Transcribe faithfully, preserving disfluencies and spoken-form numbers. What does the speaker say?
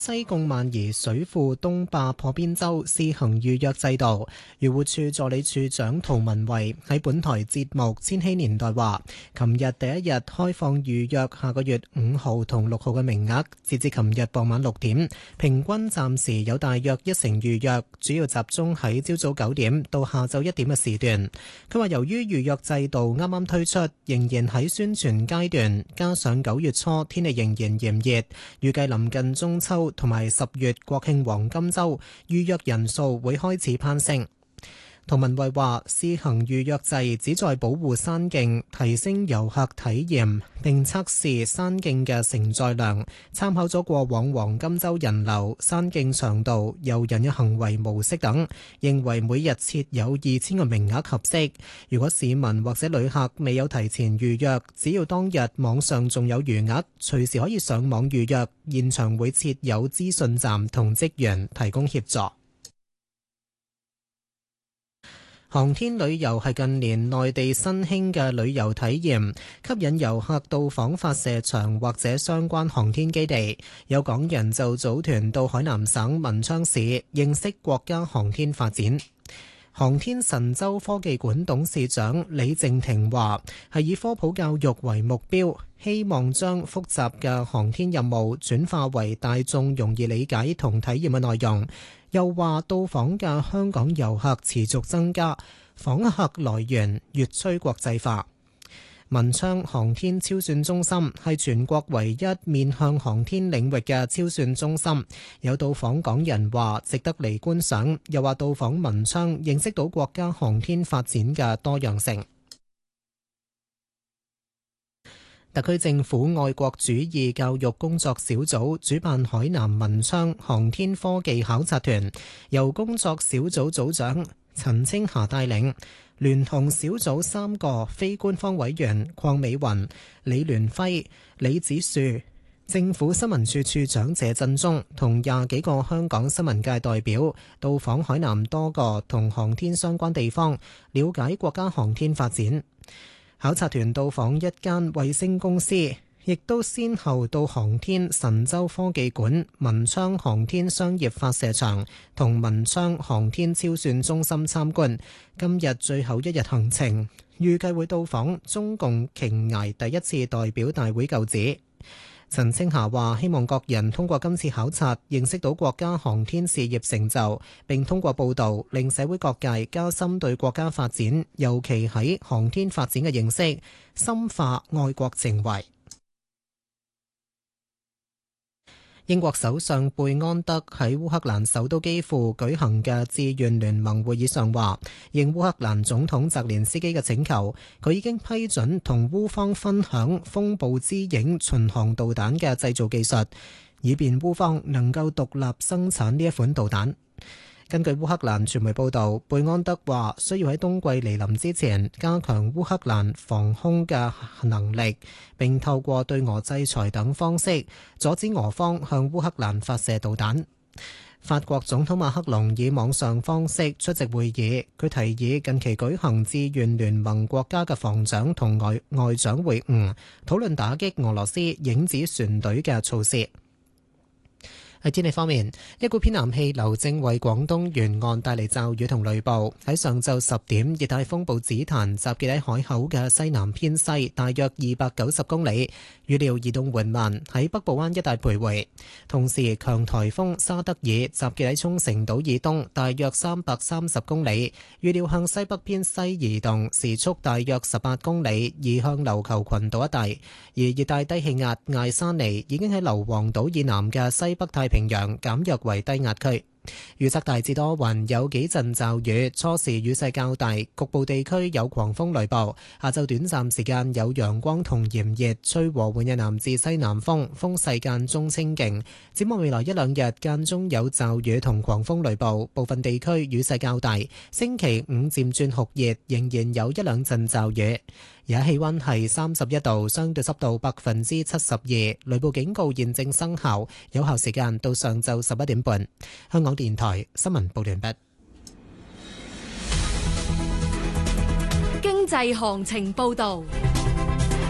西貢萬宜水庫東壩破邊洲試行預約制度，漁護署助理處長涂文慧喺本台節目《千禧年代》話，琴日第一日開放預約下個月五號同六號嘅名額，截至琴日傍晚六點，平均暫時有大約一成預約，主要集中喺朝早九點到下晝一點嘅時段。佢話由於預約制度啱啱推出，仍然喺宣傳階段，加上九月初天氣仍然炎熱，預計臨近中秋同埋十月國慶黃金週預約人數會開始攀升。涂文慧話：試行預約制旨在保護山徑，提升遊客體驗，並測試山徑嘅承載量。參考咗過往黃金週人流、山徑長度、遊人嘅行為模式等，認為每日設有二千個名額合適。如果市民或者旅客未有提前預約，只要當日網上仲有餘額，隨時可以上網預約。現場會設有資訊站同職員提供協助。航天旅遊係近年內地新興嘅旅遊體驗，吸引遊客到訪發射場或者相關航天基地。有港人就組團到海南省文昌市認識國家航天發展。航天神舟科技館董事長李靜婷話，係以科普教育為目標，希望將複雜嘅航天任務轉化為大眾容易理解同體驗嘅內容。又話到訪嘅香港遊客持續增加，訪客來源越趨國際化。文昌航天超算中心係全國唯一面向航天領域嘅超算中心，有到訪港人話值得嚟觀賞，又話到訪文昌認識到國家航天發展嘅多樣性。特區政府愛國主義教育工作小組主辦海南文昌航天科技考察團，由工作小組組長陳清霞帶領，聯同小組三個非官方委員鄺美雲、李聯輝、李子樹，政府新聞處處長謝振中同廿幾個香港新聞界代表到訪海南多個同航天相關地方，了解國家航天發展。考察團到訪一間衛星公司，亦都先後到航天神舟科技館、文昌航天商業發射場同文昌航天超算中心參觀。今日最後一日行程，預計會到訪中共瓊崖第一次代表大會舊址。陳清霞話：希望各人通過今次考察，認識到國家航天事業成就，並通過報導令社會各界加深對國家發展，尤其喺航天發展嘅認識，深化愛國情懷。英國首相貝安德喺烏克蘭首都基輔舉行嘅志願聯盟會議上話，應烏克蘭總統澤連斯基嘅請求，佢已經批准同烏方分享風暴之影巡航導彈嘅製造技術，以便烏方能夠獨立生產呢一款導彈。根據烏克蘭傳媒報導，貝安德話需要喺冬季嚟臨之前加強烏克蘭防空嘅能力，並透過對俄制裁等方式阻止俄方向烏克蘭發射導彈。法國總統馬克龍以網上方式出席會議，佢提議近期舉行志願聯盟國家嘅防長同外外長會晤，討論打擊俄羅斯影子船隊嘅措施。喺天氣方面，一股偏南氣流正為廣東沿岸帶嚟驟雨同雷暴。喺上晝十點，熱帶風暴紫檀集結喺海口嘅西南偏西，大約二百九十公里，預料移動緩慢，喺北部灣一帶徘徊。同時，強颱風沙德爾集結喺沖繩島以東，大約三百三十公里，預料向西北偏西移動，時速大約十八公里，移向琉球群島一帶。而熱帶低氣壓艾沙尼已經喺硫磺島以南嘅西北太平洋減弱為低壓區。預測大致多雲，有幾陣驟雨，初時雨勢較大，局部地區有狂風雷暴。下晝短暫時間有陽光同炎熱，吹和緩嘅南至西南風，風勢間中清勁。展望未來一兩日間中有驟雨同狂風雷暴，部分地區雨勢較大。星期五漸轉酷熱，仍然有一兩陣驟雨。而家氣溫係三十一度，相對濕度百分之七十二，雷暴警告現正生效，有效時間到上晝十一點半。香港電台新聞報完畢。 經濟行情報道。